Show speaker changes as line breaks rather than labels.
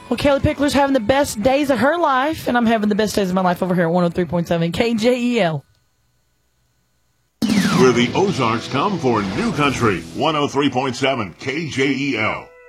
Well, Kelly Pickler's having the best days of her life, and I'm having the best days of my life over here at 103.7 KJEL.
Where the Ozarks come for New Country, 103.7 KJEL.